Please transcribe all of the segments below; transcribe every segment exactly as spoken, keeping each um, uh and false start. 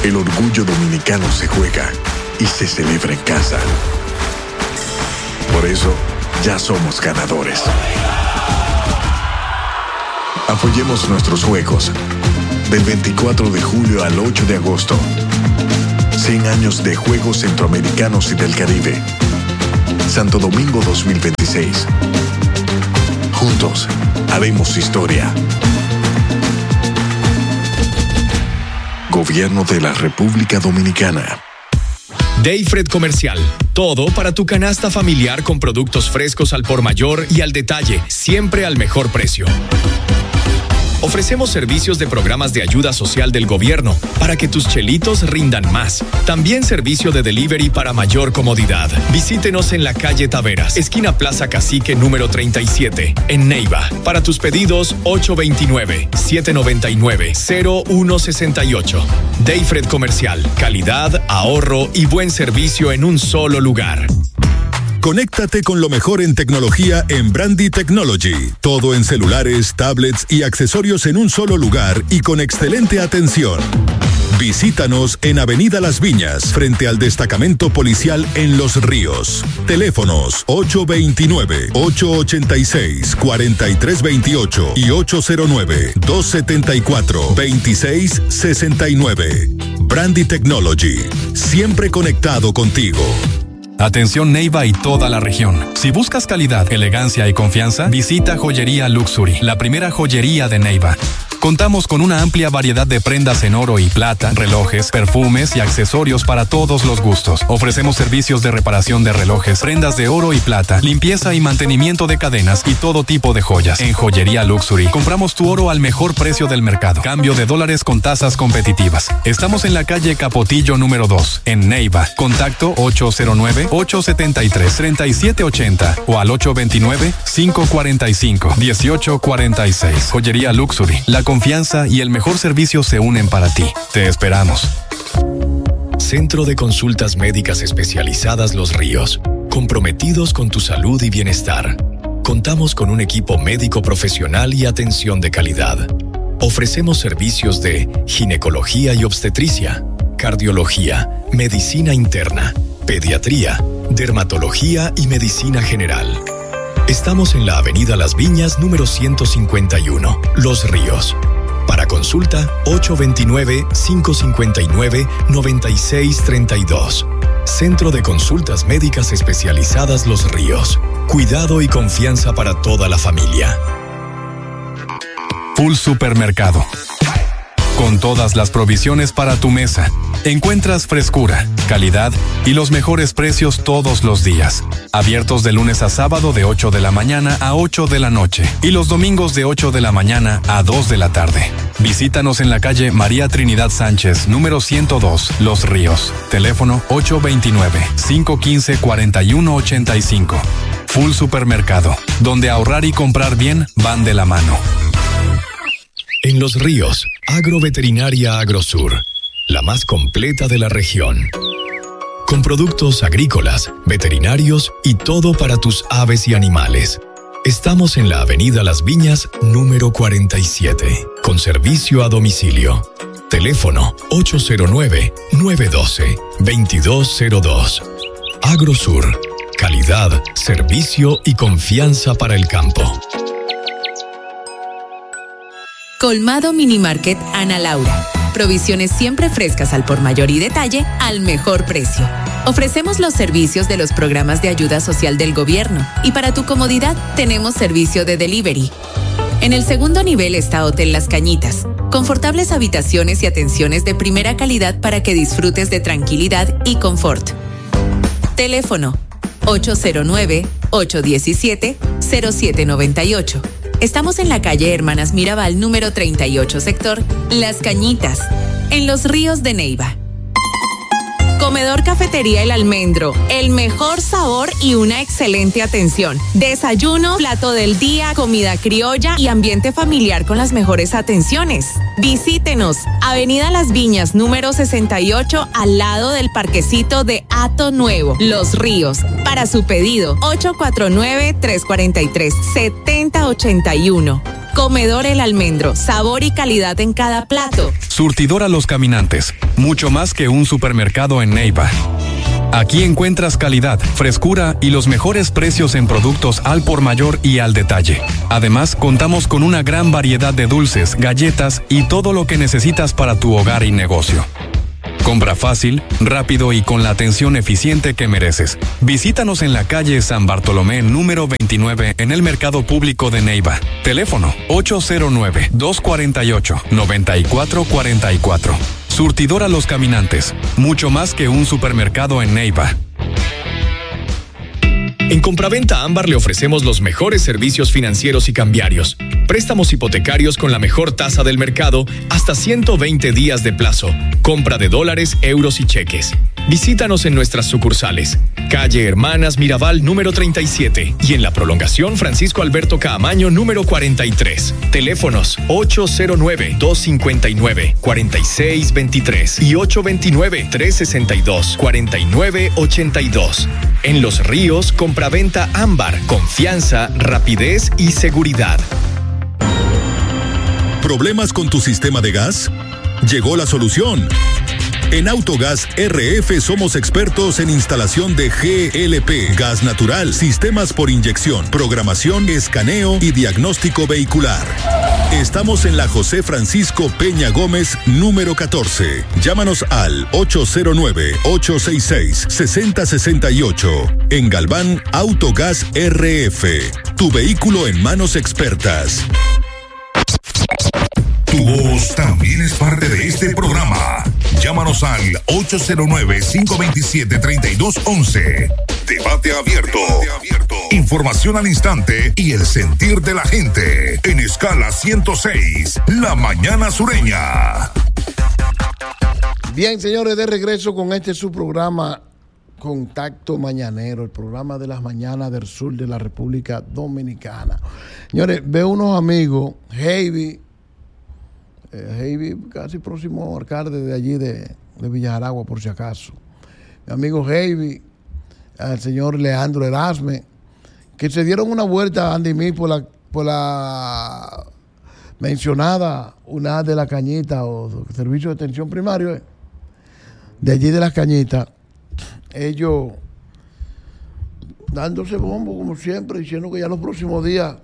El orgullo dominicano se juega y se celebra en casa. Por eso, ya somos ganadores. Apoyemos nuestros juegos. Del veinticuatro de julio al ocho de agosto. cien años de Juegos Centroamericanos y del Caribe. Santo Domingo dos mil veintiséis. Juntos, haremos historia. Gobierno de la República Dominicana. Dayfred Comercial. Todo para tu canasta familiar con productos frescos al por mayor y al detalle, siempre al mejor precio. Ofrecemos servicios de programas de ayuda social del gobierno para que tus chelitos rindan más. También servicio de delivery para mayor comodidad. Visítenos en la calle Taveras, esquina Plaza Cacique número treinta y siete, en Neiva. Para tus pedidos, ocho dos nueve, siete nueve nueve, cero uno seis ocho. Dayfred Comercial. Calidad, ahorro y buen servicio en un solo lugar. Conéctate con lo mejor en tecnología en Brandy Technology. Todo en celulares, tablets y accesorios en un solo lugar y con excelente atención. Visítanos en Avenida Las Viñas, frente al destacamento policial en Los Ríos. Teléfonos ocho dos nueve, ocho ocho seis, cuatro tres dos ocho y ocho cero nueve, dos siete cuatro, dos seis seis nueve. Brandy Technology, siempre conectado contigo. Atención Neiva y toda la región. Si buscas calidad, elegancia y confianza, visita Joyería Luxury, la primera joyería de Neiva. Contamos con una amplia variedad de prendas en oro y plata, relojes, perfumes y accesorios para todos los gustos. Ofrecemos servicios de reparación de relojes, prendas de oro y plata, limpieza y mantenimiento de cadenas y todo tipo de joyas. En Joyería Luxury, compramos tu oro al mejor precio del mercado. Cambio de dólares con tasas competitivas. Estamos en la calle Capotillo número dos, en Neiva. Contacto ocho cero nueve, ocho siete tres, tres siete ocho cero o al ocho dos nueve, cinco cuatro cinco, uno ocho cuatro seis. Joyería Luxury, la confianza y el mejor servicio se unen para ti. Te esperamos. Centro de Consultas Médicas Especializadas Los Ríos. Comprometidos con tu salud y bienestar. Contamos con un equipo médico profesional y atención de calidad. Ofrecemos servicios de ginecología y obstetricia, cardiología, medicina interna, pediatría, dermatología y medicina general. Estamos en la Avenida Las Viñas, número ciento cincuenta y uno, Los Ríos. Para consulta, ocho dos nueve, cinco cinco nueve, nueve seis tres dos. Centro de Consultas Médicas Especializadas Los Ríos. Cuidado y confianza para toda la familia. Full Supermercado. Con todas las provisiones para tu mesa. Encuentras frescura, calidad y los mejores precios todos los días. Abiertos de lunes a sábado de ocho de la mañana a ocho de la noche y los domingos de ocho de la mañana a dos de la tarde. Visítanos en la calle María Trinidad Sánchez, número ciento dos, Los Ríos. Teléfono ocho dos nueve, cinco uno cinco, cuatro uno ocho cinco. Full Supermercado, donde ahorrar y comprar bien van de la mano. En Los Ríos, Agroveterinaria Agrosur, la más completa de la región. Con productos agrícolas, veterinarios y todo para tus aves y animales. Estamos en la Avenida Las Viñas, número cuarenta y siete, con servicio a domicilio. Teléfono ocho cero nueve, nueve uno dos, dos dos cero dos. Agrosur, calidad, servicio y confianza para el campo. Colmado Mini Market Ana Laura. Provisiones siempre frescas al por mayor y detalle al mejor precio. Ofrecemos los servicios de los programas de ayuda social del gobierno y para tu comodidad tenemos servicio de delivery. En el segundo nivel está Hotel Las Cañitas. Confortables habitaciones y atenciones de primera calidad para que disfrutes de tranquilidad y confort. Teléfono ocho cero nueve, ocho uno siete, cero siete nueve ocho. Estamos en la calle Hermanas Mirabal, número treinta y ocho, sector Las Cañitas, en Los Ríos de Neiva. Comedor Cafetería El Almendro, el mejor sabor y una excelente atención. Desayuno, plato del día, comida criolla y ambiente familiar con las mejores atenciones. Visítenos, Avenida Las Viñas, número sesenta y ocho, al lado del parquecito de Hato Nuevo, Los Ríos. Para su pedido, ocho cuatro nueve, tres cuatro tres, siete cero ocho uno. Comedor El Almendro, sabor y calidad en cada plato. Surtidora Los Caminantes, mucho más que un supermercado en Neiva. Aquí encuentras calidad, frescura y los mejores precios en productos al por mayor y al detalle. Además, contamos con una gran variedad de dulces, galletas y todo lo que necesitas para tu hogar y negocio. Compra fácil, rápido y con la atención eficiente que mereces. Visítanos en la calle San Bartolomé número veintinueve en el Mercado Público de Neiva. Teléfono ocho cero nueve, dos cuatro ocho, nueve cuatro cuatro cuatro. Surtidora Los Caminantes, mucho más que un supermercado en Neiva. En Compraventa Ámbar le ofrecemos los mejores servicios financieros y cambiarios. Préstamos hipotecarios con la mejor tasa del mercado hasta ciento veinte días de plazo. Compra de dólares, euros y cheques. Visítanos en nuestras sucursales. Calle Hermanas Mirabal número treinta y siete y en la prolongación Francisco Alberto Caamaño número cuarenta y tres. Teléfonos ocho cero nueve, dos cinco nueve, cuatro seis dos tres y ocho dos nueve, tres seis dos, cuatro nueve ocho dos. En Los Ríos, Compraventa Ámbar. Confianza, rapidez y seguridad. ¿Problemas con tu sistema de gas? Llegó la solución. En Autogas R F somos expertos en instalación de G L P, gas natural, sistemas por inyección, programación, escaneo y diagnóstico vehicular. Estamos en la José Francisco Peña Gómez, número catorce. Llámanos al ocho cero nueve, ocho seis seis, seis cero seis ocho. En Galván, Autogas R F. Tu vehículo en manos expertas. Tu voz también es parte de este programa. Llámanos al ocho cero nueve, cinco dos siete, tres dos uno uno. Debate abierto. Información al instante y el sentir de la gente. En escala ciento seis, La Mañana Sureña. Bien, señores, de regreso con este su programa Contacto Mañanero, el programa de las mañanas del sur de la República Dominicana. Señores, veo unos amigos, Heavy, eh, Heavy casi próximo alcalde de allí de, de Villajaragua, por si acaso. Mi amigo Heavy, al señor Leandro Erasme, que se dieron una vuelta a Andy Mí por la, por la mencionada U N A D de la Cañita o Servicio de Atención Primario, eh, de allí de las Cañitas. Ellos dándose bombo como siempre, diciendo que ya los próximos días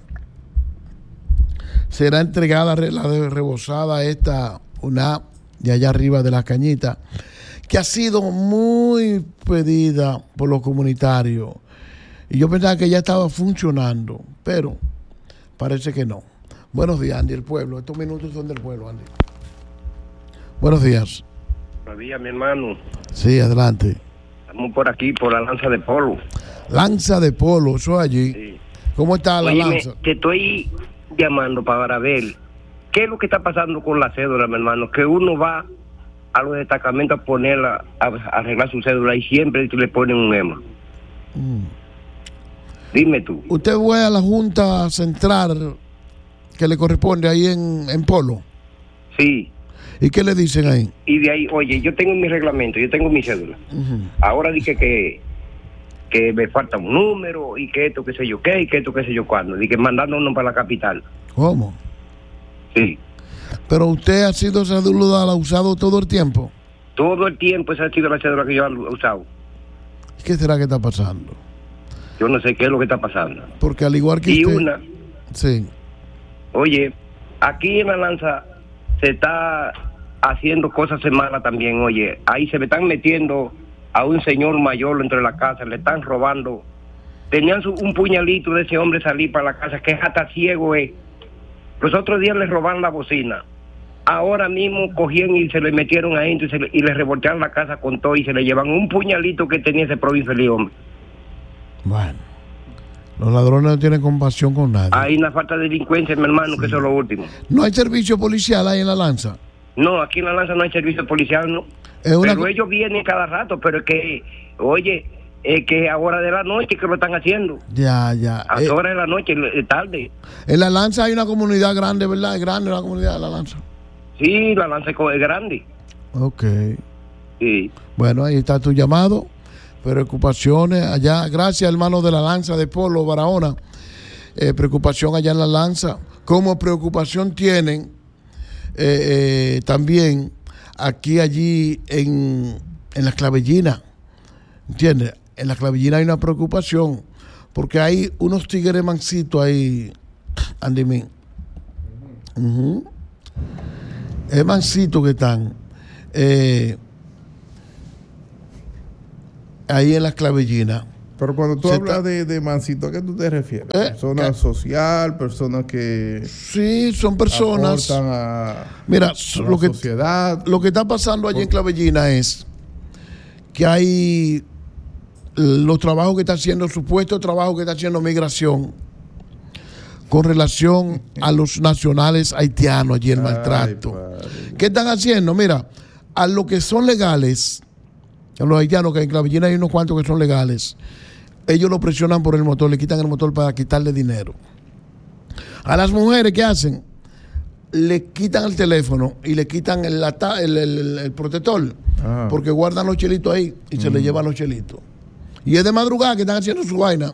será entregada la rebosada esta U N A de allá arriba de las Cañitas, que ha sido muy pedida por los comunitarios. Y yo pensaba que ya estaba funcionando, pero parece que no. Buenos días, Andy, el pueblo. Estos minutos son del pueblo, Andy. Buenos días. Buenos días, mi hermano. Sí, adelante. Estamos por aquí, por la Lanza de Polo. Lanza de Polo, eso allí. Sí. ¿Cómo está la Oye, Lanza? Me, te estoy llamando para ver qué es lo que está pasando con la cédula, mi hermano. Que uno va a los destacamentos a ponerla, a, a arreglar su cédula y siempre le ponen un E M A. Mm. Dime tú. ¿Usted fue a la Junta Central que le corresponde ahí en, en Polo? Sí. ¿Y qué le dicen ahí? Y de ahí, oye, yo tengo mi reglamento, yo tengo mi cédula. Uh-huh. Ahora dije que que me falta un número y que esto, qué sé yo qué, y que esto, qué sé yo cuándo. Dije, mandándonos para la capital. ¿Cómo? Sí. ¿Pero usted ha sido esa cédula, la ha usado todo el tiempo? Todo el tiempo esa ha sido la cédula que yo he usado. ¿Qué será que está pasando? Yo no sé qué es lo que está pasando. Porque al igual que y usted... una... Sí. Oye, aquí en la Lanza se está haciendo cosas malas también, oye. Ahí se me están metiendo a un señor mayor entre la casa, le están robando. Tenían su, un puñalito de ese hombre salir para la casa, que es hasta ciego, eh. Los otros días le robaron la bocina. Ahora mismo cogían y se le metieron adentro y, se le, y le revoltearon la casa con todo y se le llevan un puñalito que tenía ese pobre infeliz hombre. Bueno, los ladrones no tienen compasión con nadie. Hay una falta de delincuencia, mi hermano, sí. Que eso es lo último. ¿No hay servicio policial ahí en la Lanza? No, aquí en la Lanza no hay servicio policial, no. Es una... Pero ellos vienen cada rato, pero es que, oye, es que a hora de la noche que lo están haciendo. Ya, ya. A eh, hora de la noche, tarde. En la Lanza hay una comunidad grande, ¿verdad? Es grande la comunidad de la Lanza. Sí, la Lanza es grande. Ok. Sí. Bueno, ahí está tu llamado. Preocupaciones allá, gracias hermano de la Lanza de Polo, Barahona. Eh, preocupación allá en la Lanza. como preocupación tienen eh, eh, también aquí, allí en, en la Clavellina, ¿entiendes? En la Clavellina hay una preocupación, porque hay unos tigres mancitos ahí, Andy Min. Uh-huh. Es mansito que están eh, ahí en las Clavellinas. Pero cuando tú Se hablas está- de, de mansito, ¿a qué tú te refieres? Eh, ¿Personas eh. social? ¿Personas que Sí, son personas. aportan a, Mira, a la lo que, sociedad? lo que está pasando allí en Clavellina es que hay los trabajos que está haciendo, supuestos trabajos que está haciendo migración con relación a los nacionales haitianos allí, el Ay, maltrato. padre. ¿Qué están haciendo? Mira, a los que son legales, a los haitianos, que en Clavellina hay unos cuantos que son legales, ellos lo presionan por el motor, le quitan el motor para quitarle dinero. A las mujeres, ¿qué hacen? Le quitan el teléfono y le quitan el, ata- el, el- el- el protector, Ah. porque guardan los chelitos ahí y se le llevan los chelitos. Y es de madrugada que están haciendo su vaina.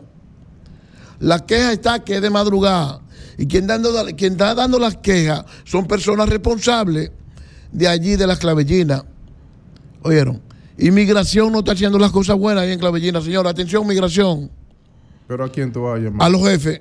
La queja está que es de madrugada. Y quien, dando, quien está dando las quejas son personas responsables de allí, de las Clavellinas. ¿Oyeron? Inmigración no está haciendo las cosas buenas ahí en Clavellina, señora. Atención, migración. ¿Pero a quién tú vas a llamar? A los jefes.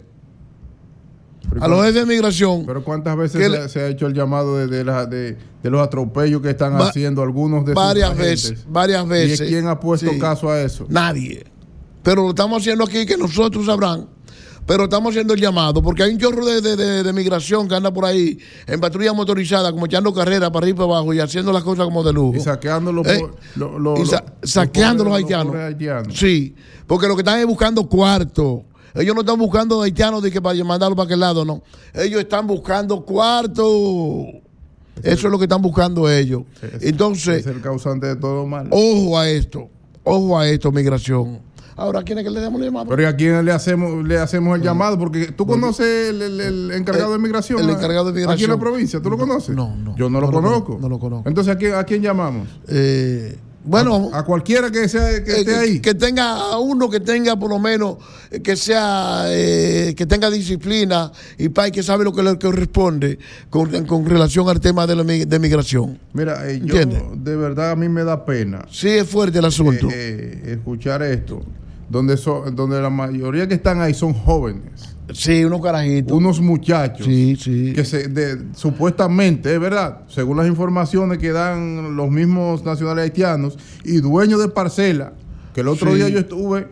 Pero A los cuán- jefes de migración. Pero ¿cuántas veces que se, le- se ha hecho el llamado de, de, la- de, de los atropellos que están Va- haciendo algunos de sus varias agentes? veces, varias veces. ¿Y quién ha puesto Sí. caso a eso? Nadie. Pero lo estamos haciendo aquí, que nosotros sabrán. Pero estamos haciendo el llamado, porque hay un chorro de, de, de, de migración que anda por ahí en patrulla motorizada, como echando carreras para arriba y para abajo y haciendo las cosas como de lujo. Y saqueando los, Eh, po- lo- lo- y sa- lo- saqueando los los pobres- haitianos. pobres haitianos. Sí, porque lo que están es buscando cuarto. Ellos no están buscando haitianos de que para mandarlos para aquel lado, no. Ellos están buscando cuarto. Eso es lo que están buscando ellos. Es- Entonces, es el causante de todo mal. ojo a esto. Ojo a esto, migración. Ahora, ¿quién es que le damos el llamado? Pero ¿y a quién le hacemos le hacemos el llamado? Porque tú conoces el, el- el encargado de migración. el ¿no? encargado de Aquí en migración. la provincia, ¿tú lo conoces? No, no. Yo no, lo No lo conozco. conozco, no lo conozco. Entonces, ¿a quién, a quién llamamos? Eh, bueno, A cualquiera que sea que eh, esté que, ahí. que tenga a uno que tenga por lo menos, eh, que sea, eh, que tenga disciplina y pa, y que sabe lo que le corresponde con, con relación al tema de la mi- de migración. Mira, eh, yo ¿Entiendes? de verdad a mí me da pena Sí, es fuerte el asunto. eh, eh, escuchar esto, donde, so- donde la mayoría que están ahí son jóvenes, Sí, unos carajitos. unos muchachos Sí, sí. que se, de- supuestamente, es verdad, según las informaciones que dan los mismos nacionales haitianos y dueños de parcela, que el otro Sí. día yo estuve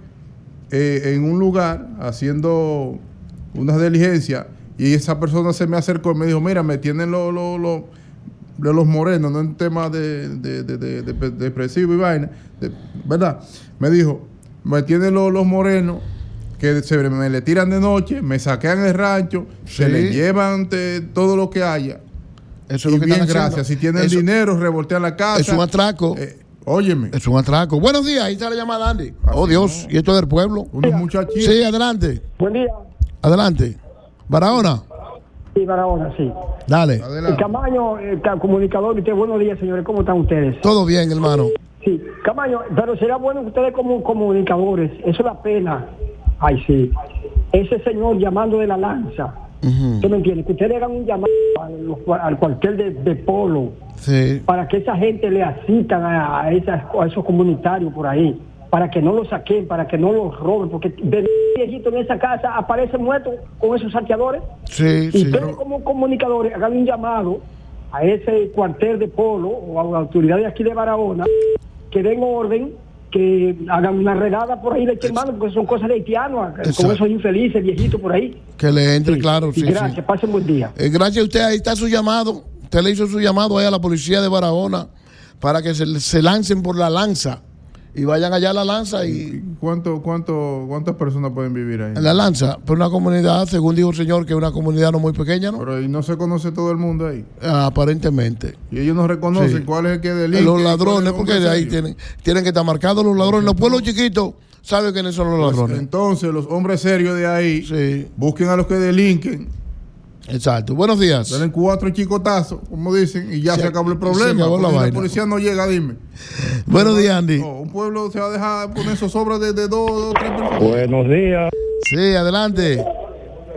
eh, en un lugar haciendo unas diligencias y esa persona se me acercó y me dijo, mira, me tienen los lo, lo- de los morenos, no en tema de, de, de, de- de- de depresivo y vaina, de- ¿verdad? Me dijo, me tienen los, los morenos que se me le tiran de noche, me saquean el rancho, se Sí. le llevan te- todo lo que haya. Eso Y es lo que bien, están haciendo. gracias. Si tienen Eso- dinero, revoltean la casa. Es un atraco. Eh, óyeme, Es un atraco. Buenos días, ahí está la llamada, Andy. Así Oh, Dios, no. y esto es del pueblo. unos muchachitos. Sí, adelante. Buen día. Adelante. Barahona, Sí, Barahona, sí. dale. El Adelante. Camaño, el ca- comunicador, usted, buenos días, señores, ¿cómo están ustedes? Todo bien, hermano. Sí, Camaño, pero será bueno que ustedes como comunicadores, eso da pena. Ay, sí. Ese señor llamando de la lanza, Ujú. ¿usted me entiende? Que ustedes hagan un llamado al, al cuartel de, de Polo Sí. para que esa gente le asitan a, a, esas, a esos comunitarios por ahí, para que no lo saquen, para que no los roben, porque de viejito en esa casa aparece muerto con esos saqueadores. Sí, Y sí. ustedes como comunicadores hagan un llamado a ese cuartel de Polo o a las autoridades aquí de Barahona que den orden, que hagan una redada por ahí de este hermano, porque son cosas de haitianos, Exacto. con esos infelices viejitos por ahí. Que le entre, Sí, claro. y Sí, gracias, sí. pasen buen día. Eh, gracias a usted, ahí está su llamado. Usted le hizo su llamado ahí a la policía de Barahona para que se, se lancen por la lanza y vayan allá a la lanza y ¿Cuánto, cuánto, ¿Cuántas personas pueden vivir ahí? en la lanza, por una comunidad, según dijo el señor, que es una comunidad no muy pequeña, ¿no? Pero ahí no se conoce todo el mundo ahí. Aparentemente. Y ellos no reconocen Sí. cuál es el que delinque. Los y cuál es ladrones, el porque hombre de ahí serio. tienen, tienen que estar marcados los ladrones. Los pueblos chiquitos saben quiénes son los Pues, ladrones. entonces, los hombres serios de ahí Sí, busquen a los que delinquen, exacto. Buenos días. denle cuatro chicotazos, como dicen, y ya Se- se, acabó el se problema. acabó la Porque si vaina. policía no llega, dime. Buenos días, Andy. No, un pueblo se va a dejar poner esos sobras de, de dos o tres personas. Buenos días. Sí, adelante.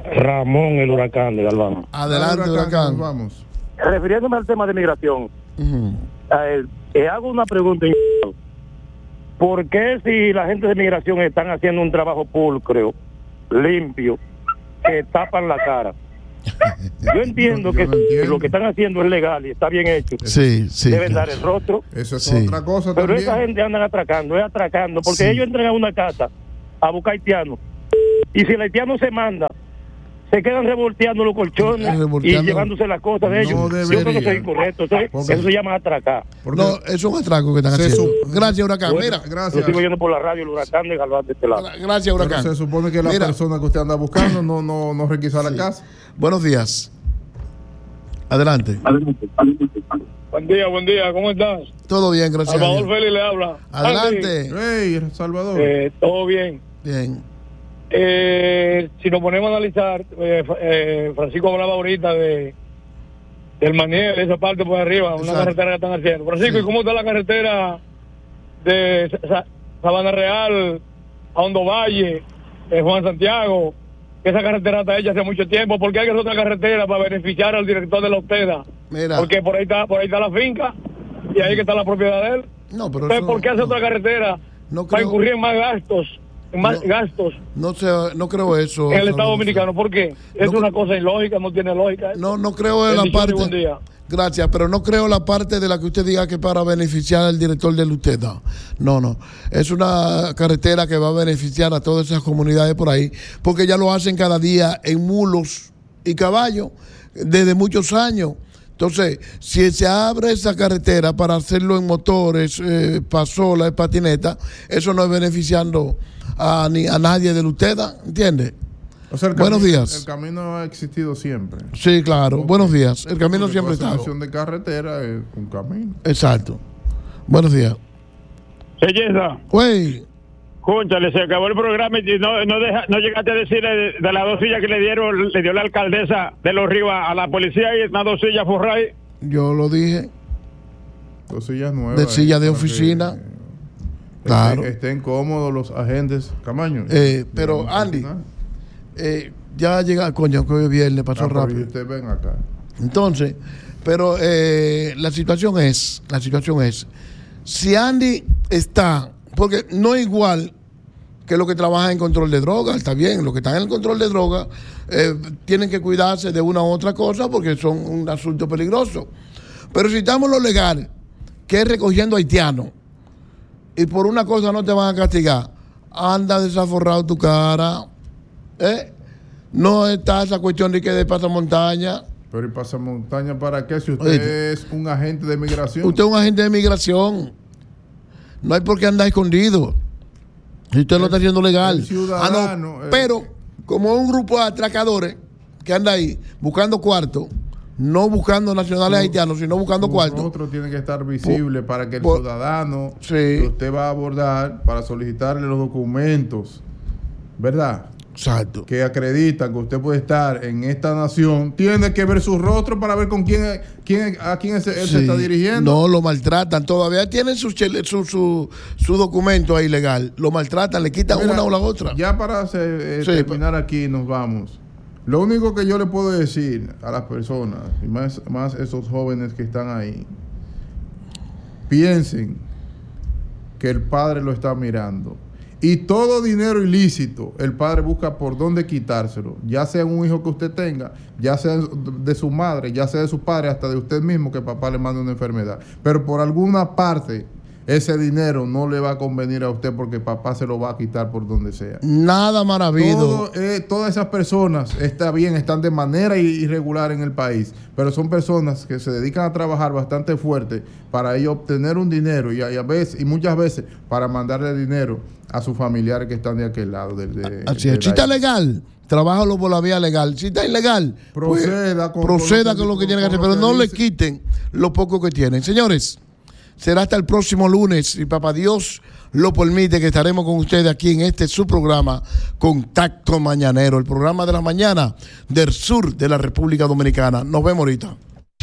Ramón, el huracán de Galván. Adelante, huracán. Vamos. Refiriéndome al tema de migración, uh-huh. eh, eh, hago una pregunta. ¿Por qué si la gente de migración están haciendo un trabajo pulcro, limpio, que tapan la cara? Yo entiendo yo, yo que no entiendo. lo que están haciendo es legal y está bien hecho. Sí, sí. Deben claro. dar el rostro. Eso es Sí. otra cosa Pero también. esa gente andan atracando, es atracando, porque Sí. ellos entran a una casa a buscar haitianos. Y si el haitiano se manda, se quedan revolteando los colchones Revolteando. y llevándose las cosas de No ellos. Yo creo que eso es deberían. incorrecto. Eso, es- Porque- eso se llama atracar. Porque No, es un atraco que están Se haciendo. sup- Gracias, huracán. Bueno, Mira, Lo gracias. sigo oyendo por la radio, el huracán de Galván de este lado. gracias, Pero huracán. se supone que la Mira. persona que usted anda buscando no, no, no requisa la Sí. casa. Buenos días. Adelante. Buen día, buen día, ¿cómo estás? Todo bien, gracias. a Salvador Dios. Félix le habla. Adelante. Hey, Salvador. Eh, todo bien. Bien. Eh, si nos ponemos a analizar, eh, eh, Francisco hablaba ahorita de del Maniel, esa parte por arriba, una Exacto. carretera que están haciendo. Francisco, Sí. ¿y cómo está la carretera de Sa- Sa- Sabana Real a Hondo Valle, eh, Juan Santiago? Esa carretera está hecha hace mucho tiempo. ¿Por qué hay que hacer otra carretera para beneficiar al director de la Hosteda? Mira. Porque por ahí está, por ahí está la finca y ahí que está la propiedad de él. No, pero Entonces, eso- ¿por qué hacer no. otra carretera No para creo- incurrir en más gastos, en más No. gastos No sé, no creo eso. en el Estado Salvador. Dominicano? ¿Por qué? Es No- una cosa ilógica, no tiene lógica. No, no creo en la Bendiciones y parte. buen día. Gracias, pero no creo la parte de la que usted diga que para beneficiar al director del UTEDA. No, no. Es una carretera que va a beneficiar a todas esas comunidades por ahí, porque ya lo hacen cada día en mulos y caballos desde muchos años. Entonces, si se abre esa carretera para hacerlo en motores, eh, pasolas, patinetas, eso no es beneficiando a, ni a nadie del UTEDA, ¿entiende? O sea, el Buenos camino- días. El camino ha existido siempre. Sí, claro. Buenos días. El camino Porque siempre toda está. situación de carretera es un camino. Exacto. Buenos días. Belleza, Güey, escúchale, se acabó el programa y no, no, deja, no llegaste a decirle de, de las dos sillas que le dieron, le dio la alcaldesa de Los Rivas a la policía y las dos sillas forray. yo lo dije. Dos sillas nuevas. De silla de para que, oficina. eh, Claro. Estén, estén cómodos los agentes. Camaño. Eh, pero, Llegamos al Andy, final. Eh, ya llega, coño, que hoy es viernes, pasó Ah, pero rápido. Usted ven acá. Entonces, pero eh, la situación es, la situación es, si Andy está, porque no es igual que los que trabajan en control de drogas, está bien, los que están en el control de drogas eh, tienen que cuidarse de una u otra cosa porque son un asunto peligroso. Pero si estamos en lo legal, que es recogiendo haitianos, y por una cosa no te van a castigar, anda desaforrado tu cara, ¿eh? No está esa cuestión de que de pasamontaña. Pero ¿y pasamontaña para qué? Si usted Oíste. es un agente de migración. Usted es un agente de migración. No hay por qué andar escondido. Si usted lo está haciendo legal. el ciudadano, Ah, no. eh, Pero, como un grupo de atracadores que anda ahí buscando cuarto, no buscando nacionales haitianos, sino buscando cuarto. Nosotros tiene que estar visible para que el por- ciudadano Sí. que usted va a abordar para solicitarle los documentos, ¿verdad? Exacto. Que acreditan que usted puede estar en esta nación, tiene que ver su rostro para ver con quién, quién a quién se, él se Sí. está dirigiendo. No, lo maltratan. Todavía tienen su, chele- su, su, su documento ahí legal. Lo maltratan, le quitan Mira, una o la otra. Ya para hacer, eh, Sí, terminar aquí, nos vamos. Lo único que yo le puedo decir a las personas, y más, más esos jóvenes que están ahí, piensen que el padre lo está mirando. Y todo dinero ilícito, el padre busca por dónde quitárselo. Ya sea un hijo que usted tenga, ya sea de su madre, ya sea de su padre, hasta de usted mismo, que papá le mande una enfermedad. Pero por alguna parte, ese dinero no le va a convenir a usted porque papá se lo va a quitar por donde sea. Nada maravilloso. Todo, eh, todas esas personas, está bien, están de manera irregular en el país, pero son personas que se dedican a trabajar bastante fuerte para ellos obtener un dinero y a, y a veces, y muchas veces para mandarle dinero a sus familiares que están de aquel lado. De, de, Así de es. Si la está isla. legal, trabájalo por la vía legal. Si está ilegal, Proceda pues, con- proceda con- con lo que con- tiene que hacer, con pero lo que no le dice. quiten lo poco que tienen. Señores, será hasta el próximo lunes, si papá Dios lo permite, que estaremos con ustedes aquí en este su programa Contacto Mañanero, el programa de la mañana del sur de la República Dominicana. Nos vemos ahorita.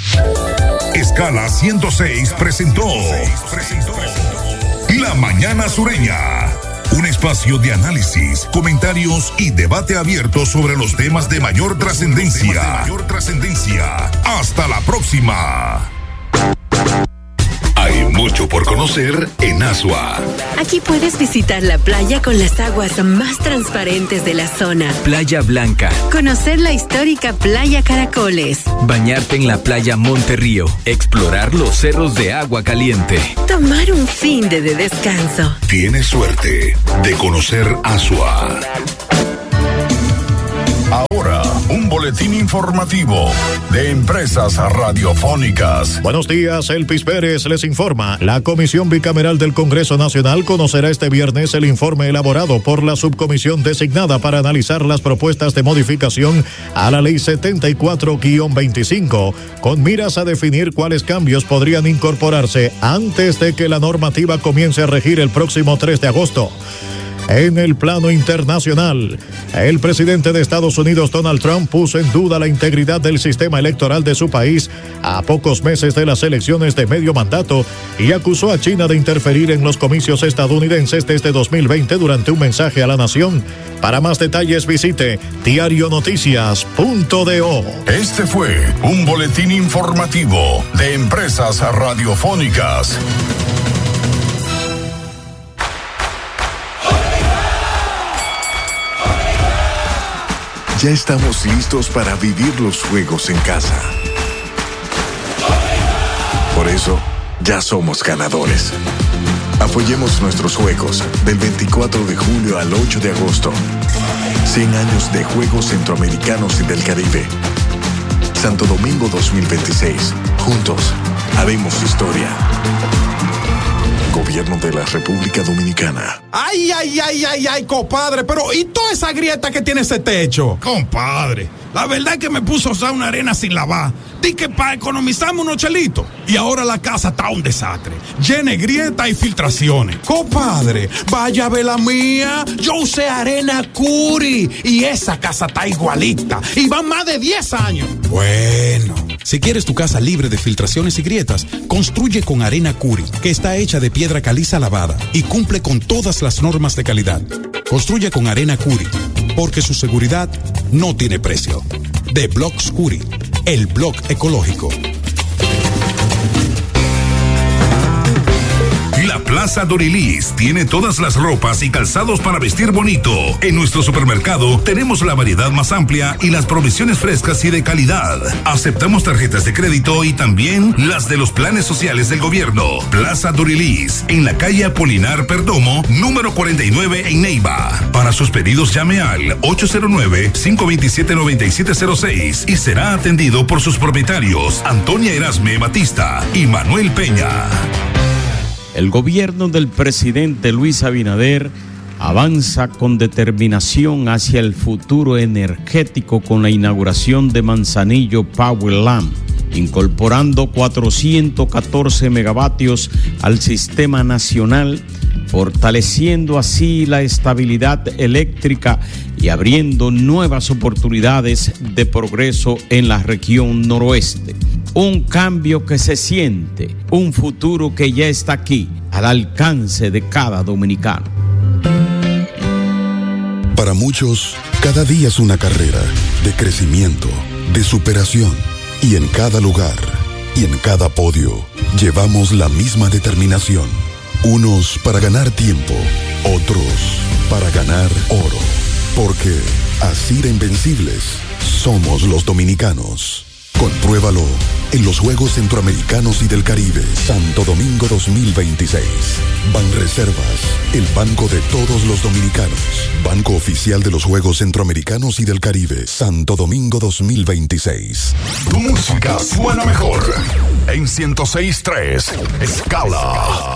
Escala ciento seis presentó, presentó La Mañana Sureña. Un espacio de análisis, comentarios y debate abierto sobre los temas de mayor trascendencia. Mayor trascendencia. Hasta la próxima. Hay mucho por conocer en Asua. Aquí puedes visitar la playa con las aguas más transparentes de la zona. Playa Blanca. Conocer la histórica Playa Caracoles. Bañarte en la playa Monterrío. Explorar los cerros de agua caliente. Tomar un fin de, de descanso. Tienes suerte de conocer Asua. Ahora, un boletín informativo de Empresas Radiofónicas. Buenos días, Elpis Pérez les informa. La Comisión Bicameral del Congreso Nacional conocerá este viernes el informe elaborado por la subcomisión designada para analizar las propuestas de modificación a la Ley setenta y cuatro guión veinticinco, con miras a definir cuáles cambios podrían incorporarse antes de que la normativa comience a regir el próximo tres de agosto. En el plano internacional, el presidente de Estados Unidos, Donald Trump, puso en duda la integridad del sistema electoral de su país a pocos meses de las elecciones de medio mandato y acusó a China de interferir en los comicios estadounidenses desde dos mil veinte durante un mensaje a la nación. Para más detalles visite diario noticias punto do. Este fue un boletín informativo de Empresas Radiofónicas. Ya estamos listos para vivir los juegos en casa. Por eso, ya somos ganadores. Apoyemos nuestros juegos del veinticuatro de julio al ocho de agosto. cien años de Juegos Centroamericanos y del Caribe. Santo Domingo dos mil veintiséis. Juntos, haremos historia. Gobierno de la República Dominicana. Ay, ay, ay, ay, ay, compadre, pero ¿y toda esa grieta que tiene ese techo? Compadre, la verdad es que me puso a usar una arena sin lavar. Di que para economizarme unos chelitos. Y ahora la casa está un desastre. Llena de grietas y filtraciones. Compadre, vaya a ver la mía. Yo usé arena Curi y esa casa está igualita. Y van más de diez años. Bueno, si quieres tu casa libre de filtraciones y grietas, construye con arena Curi, que está hecha de piedra caliza lavada y cumple con todas las normas de calidad. Construye con arena Curi, porque su seguridad no tiene precio. De Blocks Curi, el blog ecológico. La Plaza Dorilis tiene todas las ropas y calzados para vestir bonito. En nuestro supermercado tenemos la variedad más amplia y las provisiones frescas y de calidad. Aceptamos tarjetas de crédito y también las de los planes sociales del gobierno. Plaza Dorilis, en la calle Apolinar Perdomo, número cuarenta y nueve en Neiva. Para sus pedidos llame al ocho cero nueve, cinco dos siete, nueve siete cero seis y será atendido por sus propietarios Antonia Erasme Batista y Manuel Peña. El gobierno del presidente Luis Abinader avanza con determinación hacia el futuro energético con la inauguración de Manzanillo Powerland, incorporando cuatrocientos catorce megavatios al sistema nacional, fortaleciendo así la estabilidad eléctrica y abriendo nuevas oportunidades de progreso en la región noroeste. Un cambio que se siente, un futuro que ya está aquí, al alcance de cada dominicano. Para muchos, cada día es una carrera de crecimiento, de superación. Y en cada lugar, y en cada podio, llevamos la misma determinación. Unos para ganar tiempo, otros para ganar oro. Porque así de invencibles somos los dominicanos. Compruébalo en los Juegos Centroamericanos y del Caribe, Santo Domingo dos mil veintiséis. Banreservas, el banco de todos los dominicanos. Banco oficial de los Juegos Centroamericanos y del Caribe, Santo Domingo dos mil veintiséis. Tu música suena mejor en ciento seis punto tres Escala.